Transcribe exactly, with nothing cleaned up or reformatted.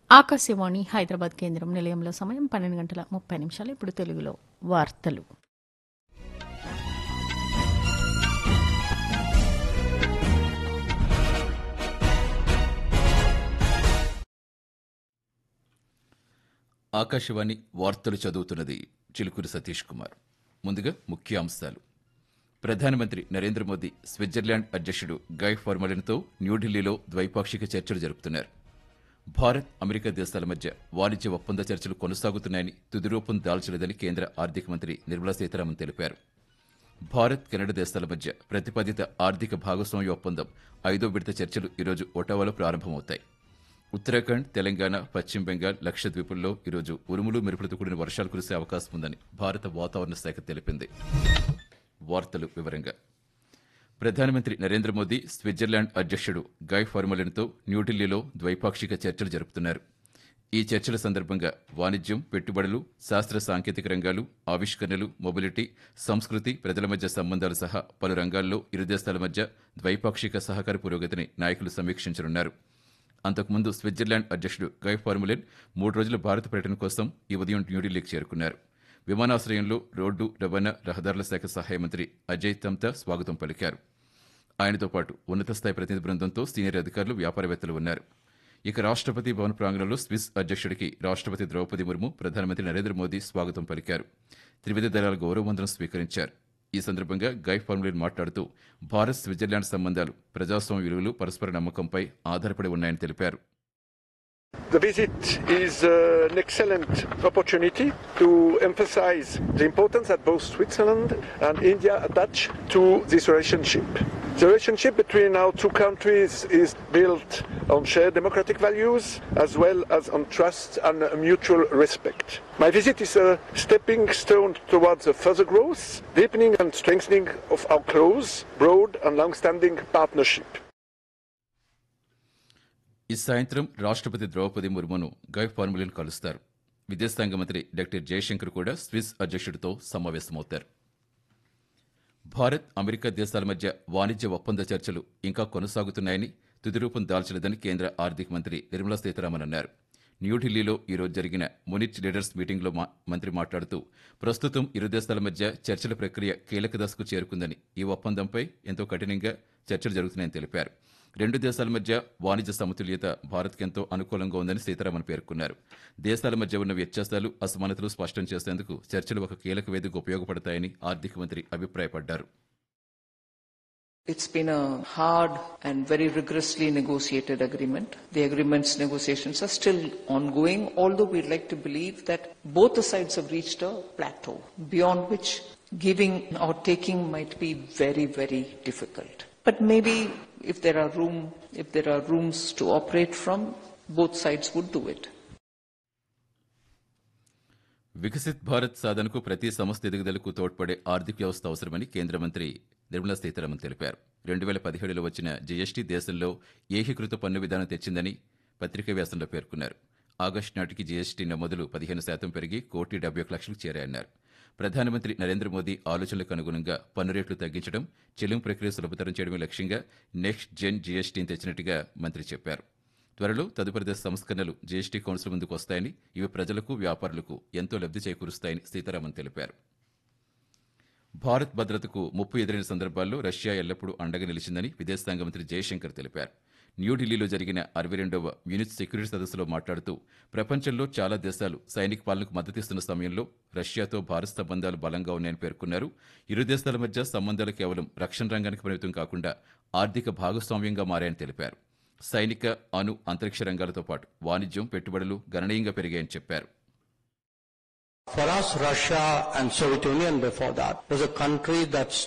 ఆకాశవాణి హైదరాబాద్ కేంద్రం నిలయంలో సమయం పన్నెండు గంటల ముప్పై నిమిషాలు. ఇప్పుడు తెలుగులో వార్తలు. ఆకాశవాణి వార్తలు చదువుతున్నది చిలుకూరి సతీష్ కుమార్. ముందుగా ముఖ్యాంశాలు. ప్రధానమంత్రి నరేంద్ర మోదీ స్విట్జర్లాండ్ అధ్యక్షుడు గై ఫార్మెలిన్తో న్యూఢిల్లీలో ద్వైపాక్షిక చర్చలు జరుపుతున్నారు. భారత్ అమెరికా దేశాల మధ్య వాణిజ్య ఒప్పంద చర్చలు కొనసాగుతున్నాయని, తుది రూపం దాల్చలేదని కేంద్ర ఆర్థిక మంత్రి నిర్మలా సీతారామన్ తెలిపారు. భారత్ కెనడా దేశాల మధ్య ప్రతిపాదిత ఆర్థిక భాగస్వామ్య ఒప్పందం ఐదో విడత చర్చలు ఈరోజు ఒటావాలో ప్రారంభమవుతాయి. ఉత్తరాఖండ్, తెలంగాణ, పశ్చిమ బెంగాల్, లక్షద్వీపుల్లో ఈరోజు ఉరుములు మెరుపులతో కూడిన వర్షాలు కురిసే అవకాశం ఉందని భారత వాతావరణ శాఖ తెలిపింది. వార్తలు వివరంగా. ప్రధానమంత్రి నరేంద్ర మోదీ స్విట్జర్లాండ్ అధ్యక్షుడు గై ఫార్మెలిన్తో న్యూఢిల్లీలో ద్వైపాక్షిక చర్చలు జరుపుతున్నారు. ఈ చర్చల సందర్భంగా వాణిజ్యం, పెట్టుబడులు, శాస్త్ర సాంకేతిక రంగాలు, ఆవిష్కరణలు, మొబిలిటీ, సంస్కృతి, ప్రజల మధ్య సంబంధాలు సహా పలు రంగాల్లో ఇరు దేశాల మధ్య ద్వైపాక్షిక సహకార పురోగతిని నాయకులు సమీక్షించనున్నారు. అంతకుముందు స్విట్జర్లాండ్ అధ్యక్షుడు గై ఫార్మెలిన్ మూడు రోజుల భారత పర్యటన కోసం ఈ ఉదయం న్యూఢిల్లీకి చేరుకున్నారు. విమానాశ్రయంలో రోడ్డు రవాణా రహదారుల శాఖ సహాయ మంత్రి అజయ్ తమ్తా స్వాగతం పలికారు. ఆయనతో పాటు ఉన్నత స్థాయి ప్రతినిధి బృందంతో సీనియర్ అధికారులు, వ్యాపారవేత్తలు ఉన్నారు. ఇక రాష్ట్రపతి భవన్ ప్రాంగణంలో స్విస్ అధ్యక్షుడికి రాష్ట్రపతి ద్రౌపది ముర్ము, ప్రధానమంత్రి నరేంద్ర మోదీ స్వాగతం పలికారు. త్రివిధ దళాల గౌరవవందనం స్వీకరించారు. ఈ సందర్భంగా గై ఫార్మెలిన్ మాట్లాడుతూ భారత్ స్విట్జర్లాండ్ సంబంధాలు ప్రజాస్వామ్య విలువలు, పరస్పర నమ్మకంపై ఆధారపడి ఉన్నాయని తెలిపారు. The visit is uh, an excellent opportunity to emphasize the importance that both Switzerland and India attach to this relationship. The relationship between our two countries is built on shared democratic values as well as on trust and mutual respect. My visit is a stepping stone towards a further growth, deepening and strengthening of our close, broad and long-standing partnership. ఈ సాయంత్రం రాష్ట్రపతి ద్రౌపది ముర్మును గై ఫార్మెలిన్ కలుస్తారు. విదేశాంగ మంత్రి doctor Jayashankar కూడా Swiss అధ్యక్షుడితో సమావేశమవుతారు. Bharat America దేశాల మధ్య వాణిజ్య ఒప్పంద చర్చలు ఇంకా కొనసాగుతున్నాయని, తుది రూపం దాల్చలేదని కేంద్ర ఆర్థిక మంత్రి నిర్మలా సీతారామన్ అన్నారు. న్యూఢిల్లీలో ఈరోజు జరిగిన మునిచ్ లీడర్స్ మీటింగ్లో మంత్రి మాట్లాడుతూ ప్రస్తుతం ఇరు దేశాల మధ్య చర్చల ప్రక్రియ కీలక దశకు చేరుకుందని, ఈ ఒప్పందంపై ఎంతో కఠినంగా చర్చలు జరుగుతున్నాయని తెలిపారు. రెండు దేశాల మధ్య వాణిజ్య సమతుల్యత భారత్కు ఎంతో అనుకూలంగా ఉందని సీతారామన్ పేర్కొన్నారు. దేశాల మధ్య ఉన్న వ్యత్యాసాలు, అసమానతలు స్పష్టం చేసేందుకు చర్చలు ఒక కీలక వేదిక ఉపయోగపడతాయని ఆర్థిక మంత్రి అభిప్రాయపడ్డారు. It's been a hard and very rigorously negotiated agreement. The agreement's negotiations are still ongoing, although we'd like to believe that both the sides have reached a plateau, beyond which giving or taking might be very, very difficult. But maybe if there are room, if there are rooms to operate from, both sides would do it. Viksit Bharat సాధనకు ప్రతి సంస్థ ఎదుగుదలకు తోడ్పడే ఆర్థిక వ్యవస్థ అవసరమని కేంద్ర మంత్రి నిర్మలా సీతారామన్ తెలిపారు. రెండు వేల పదిహేడులో వచ్చిన జీఎస్టీ దేశంలో ఏకీకృత పన్ను విధానం తెచ్చిందని పత్రికా వ్యాసంలో పేర్కొన్నారు. ఆగస్టు నాటికి జీఎస్టీ నమోదులు పదిహేను శాతం పెరిగి కోటి డెబ్బై ఒక లక్షలకు చేరాయన్నారు. ప్రధానమంత్రి నరేంద్ర మోదీ ఆలోచనలకు అనుగుణంగా పన్ను రేట్లు తగ్గించడం, చెల్లింపు ప్రక్రియ సులభతరం చేయడమే లక్ష్యంగా నెక్స్ట్ జెన్ జీఎస్టీని తెచ్చినట్టుగా మంత్రి చెప్పారు. త్వరలో తదుపరి దశ సంస్కరణలు జీఎస్టీ కౌన్సిల్ ముందుకు వస్తాయని, ఇవి ప్రజలకు, వ్యాపారులకు ఎంతో లబ్ధి చేకూరుస్తాయని సీతారామన్ తెలిపారు. భారత్ భద్రతకు ముప్పు ఎదురైన సందర్భాల్లో రష్యా ఎల్లప్పుడూ అండగా నిలిచిందని విదేశాంగ మంత్రి జయశంకర్ తెలిపారు. న్యూఢిల్లీలో జరిగిన అరవై రెండవ మ్యూనిచ్ సెక్యూరిటీ సదస్సులో మాట్లాడుతూ ప్రపంచంలో చాలా దేశాలు సైనిక పాలనకు మద్దతిస్తున్న సమయంలో రష్యాతో భారత్ సంబంధాలు బలంగా ఉన్నాయని పేర్కొన్నారు. ఇరు దేశాల మధ్య సంబంధాలు కేవలం రక్షణ రంగానికి పరిమితం కాకుండా ఆర్థిక భాగస్వామ్యంగా మారాయని తెలిపారు. సైనిక, అణు, అంతరిక్ష రంగాలతో పాటు వాణిజ్యం, పెట్టుబడులు గణనీయంగా పెరిగాయని చెప్పారు. For us, Russia and Soviet Union before that was a country that